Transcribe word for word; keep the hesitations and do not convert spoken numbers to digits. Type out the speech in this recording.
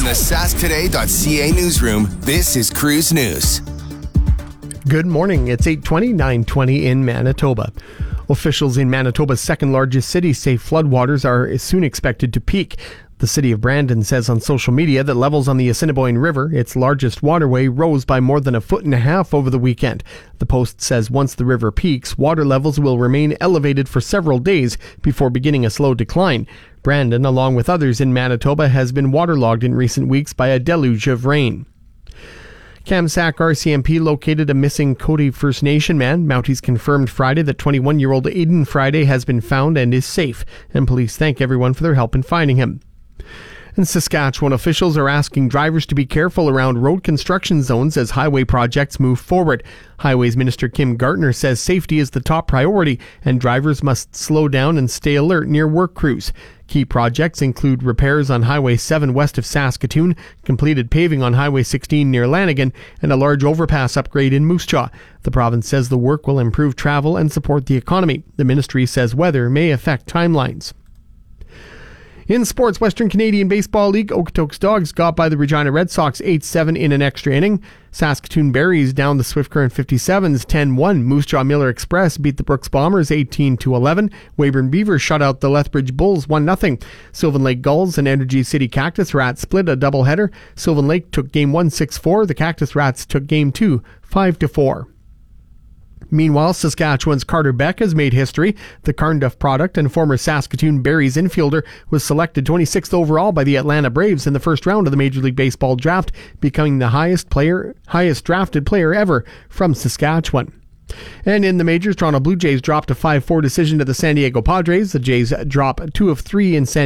From the sask today dot c a newsroom, this is Cruise News. Good morning. It's eight twenty, nine twenty in Manitoba. Officials in Manitoba's second largest city say floodwaters are soon expected to peak. The city of Brandon says on social media that levels on the Assiniboine River, its largest waterway, rose by more than a foot and a half over the weekend. The Post says once the river peaks, water levels will remain elevated for several days before beginning a slow decline. Brandon, along with others in Manitoba, has been waterlogged in recent weeks by a deluge of rain. Kamsack R C M P located a missing Cody First Nation man. Mounties confirmed Friday that twenty-one-year-old Aiden Friday has been found and is safe, and police thank everyone for their help in finding him. And Saskatchewan officials are asking drivers to be careful around road construction zones as highway projects move forward. Highways Minister Kim Gartner says safety is the top priority and drivers must slow down and stay alert near work crews. Key projects include repairs on Highway seven west of Saskatoon, completed paving on Highway sixteen near Lanigan, and a large overpass upgrade in Moose Jaw. The province says the work will improve travel and support the economy. The ministry says weather may affect timelines. In sports, Western Canadian Baseball League, Okotoks Dogs got by the Regina Red Sox eight seven in an extra inning. Saskatoon Berries down the Swift Current fifty-sevens ten one. Moose Jaw Miller Express beat the Brooks Bombers eighteen to eleven. Weyburn Beavers shut out the Lethbridge Bulls one nothing. Sylvan Lake Gulls and Energy City Cactus Rats split a doubleheader. Sylvan Lake took game one six four. The Cactus Rats took game two five to four. Meanwhile, Saskatchewan's Carter Beck has made history. The Carnduff product and former Saskatoon Berries infielder was selected twenty-sixth overall by the Atlanta Braves in the first round of the Major League Baseball draft, becoming the highest player, highest drafted player ever from Saskatchewan. And in the majors, Toronto Blue Jays dropped a five four decision to the San Diego Padres. The Jays drop two of three in San